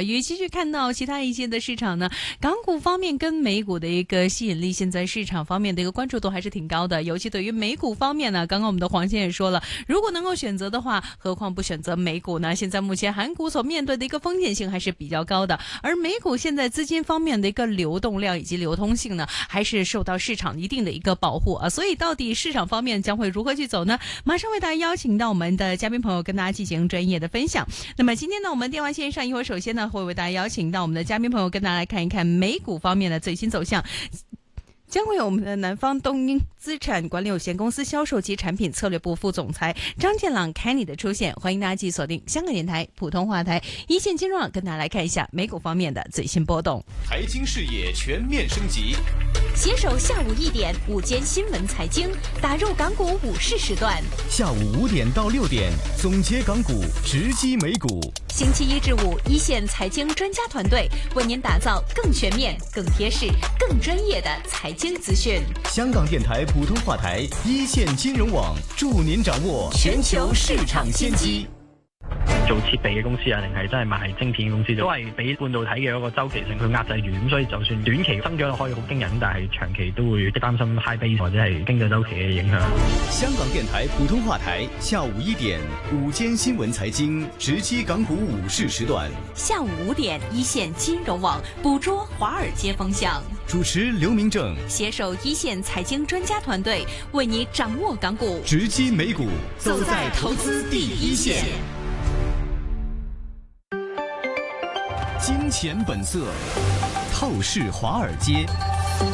了，也继续看到其他一些的市场呢，港股方面跟美股的一个吸引力，现在市场方面的一个关注度还是挺高的。尤其对于美股方面呢，刚刚我们的黄先也说了，如果能够选择的话，何况不选择美股呢？现在目前韩股所面对的一个风险性还是比较高的，而美股现在资金方面的一个流动量以及流通性呢，还是受到市场一定的一个保护啊。所以到底市场方面将会如何去走呢？马上为大家邀请到我们的嘉宾朋友跟大家进行专业的分享。那么今天呢，我们电话线上一会儿首先呢会为大家邀请到我们的嘉宾朋友跟大家来看一看美股方面的最新走向。将会有我们的南方东英资产管理有限公司销售及产品策略部副总裁张建朗 Kenny 的出现，欢迎大家继续锁定香港电台普通话台一线金融网，跟大家来看一下美股方面的最新波动。 财经视野全面升级， 携手下午1点午间新闻财经，打入港股午市时段。 下午5点到6点，总结港股，直击美股。 星期一至五，一线财经专家团队为您打造更全面、更贴实、更专业的财经资讯。 香港電台普通話台一線金融網，助您掌握全球市場先機。 做設備嘅公司啊，定係真係賣晶片嘅公司，都係俾半導體嘅一個周期性去壓制住，咁所以就算短期增長可以好驚人，但係長期都會擔心 high base 或者係經濟周期嘅影響。 香港電台普通話台下午1點午間新聞財經，直擊港股午市時段。 下午5點，一線金融網捕捉華爾街風向。 主持劉明正， 攜手一線財經專家團隊，為你掌握港股， 直擊美股，走在投資第一線。金錢本色，透視華爾街。